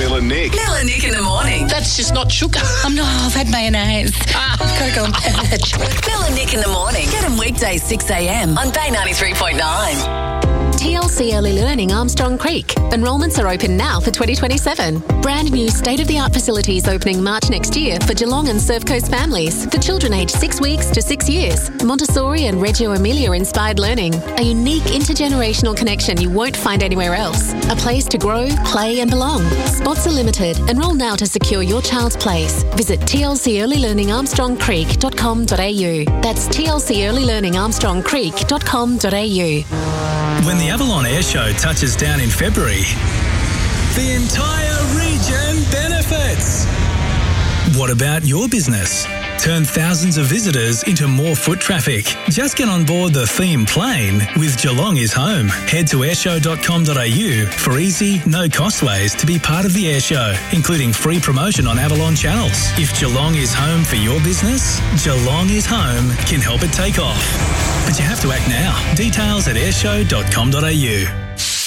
Mill and Nick. Mill and Nick in the morning. That's just not sugar. No, I've had mayonnaise. I've got to go and have that. Mill and Nick in the morning. Get them weekdays 6 a.m. on Bay 93.9. TLC Early Learning Armstrong Creek. Enrolments are open now for 2027. Brand new state-of-the-art facilities opening March next year for Geelong and Surf Coast families for children aged 6 weeks to 6 years. Montessori and Reggio Emilia inspired learning. A unique intergenerational connection you won't find anywhere else. A place to grow, play and belong. Spots are limited. Enrol now to secure your child's place. Visit tlcearlylearningarmstrongcreek.com.au. That's tlcearlylearningarmstrongcreek.com.au. When the Avalon Air Show touches down in February, the entire region benefits. What about your business? Turn thousands of visitors into more foot traffic. Just get on board the theme plane with Geelong is Home. Head to airshow.com.au for easy, no-cost ways to be part of the air show, including free promotion on Avalon channels. If Geelong is home for your business, Geelong is Home can help it take off. But you have to act now. Details at airshow.com.au.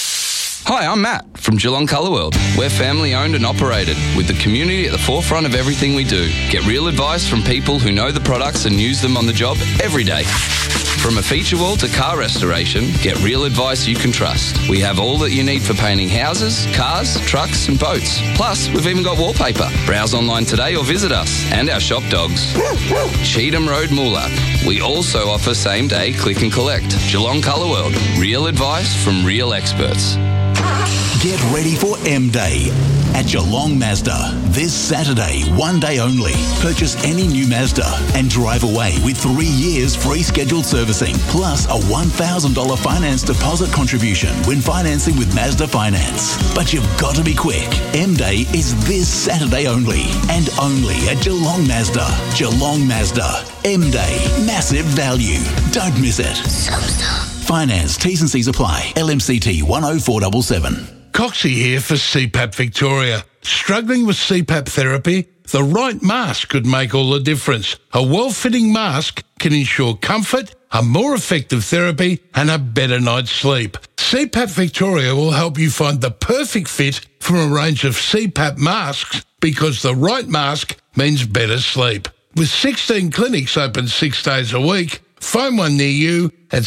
Hi, I'm Matt from Geelong Colour World. We're family owned and operated with the community at the forefront of everything we do. Get real advice from people who know the products and use them on the job every day. From a feature wall to car restoration, get real advice you can trust. We have all that you need for painting houses, cars, trucks and boats. Plus, we've even got wallpaper. Browse online today or visit us and our shop dogs. Cheetham Road, Moolap. We also offer same-day click and collect. Geelong Colour World. Real advice from real experts. Get ready for M-Day at Geelong Mazda. This Saturday, one day only. Purchase any new Mazda and drive away with 3 years free scheduled servicing, plus a $1,000 finance deposit contribution when financing with Mazda Finance. But you've got to be quick. M-Day is this Saturday only, and only at Geelong Mazda. Geelong Mazda. M-Day. Massive value. Don't miss it. Finance, T's and C's apply. LMCT 10477. Coxie here for CPAP Victoria. Struggling with CPAP therapy? The right mask could make all the difference. A well-fitting mask can ensure comfort, a more effective therapy and a better night's sleep. CPAP Victoria will help you find the perfect fit from a range of CPAP masks, because the right mask means better sleep. With 16 clinics open 6 days a week, phone one near you at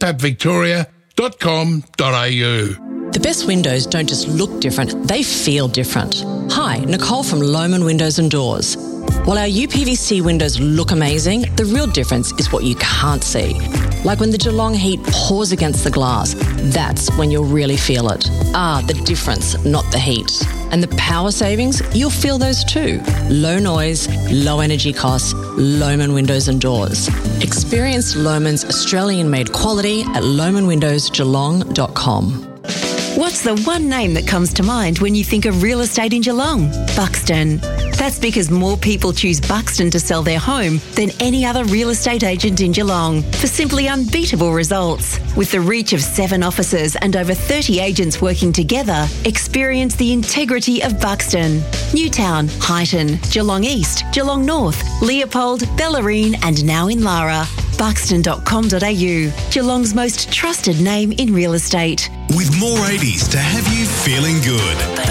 cpapvictoria.com.au. The best windows don't just look different, they feel different. Hi, Nicole from Lohmann Windows and Doors. While our UPVC windows look amazing, the real difference is what you can't see. Like when the Geelong heat pours against the glass, that's when you'll really feel it. The difference, not the heat. And the power savings, you'll feel those too. Low noise, low energy costs, Lohmann Windows and Doors. Experience Lohmann's Australian-made quality at lohmannwindowsgeelong.com. What's the one name that comes to mind when you think of real estate in Geelong? Buxton. That's because more people choose Buxton to sell their home than any other real estate agent in Geelong for simply unbeatable results. With the reach of 7 offices and over 30 agents working together, experience the integrity of Buxton. Newtown, Highton, Geelong East, Geelong North, Leopold, Bellarine and now in Lara. Buxton.com.au, Geelong's most trusted name in real estate. With more 80s to have you feeling good.